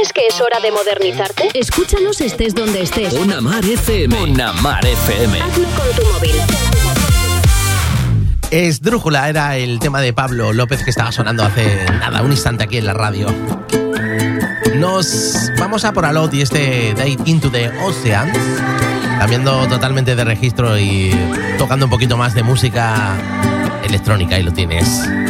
¿Crees que es hora de modernizarte? Escúchanos estés donde estés. Una Mar FM. Una Mar FM. Hazlo con tu móvil. Esdrújula era el tema de Pablo López que estaba sonando hace nada, un instante aquí en la radio. Nos vamos a por Alot y este Day Into the Ocean, cambiando totalmente de registro y tocando un poquito más de música electrónica, y lo tienes.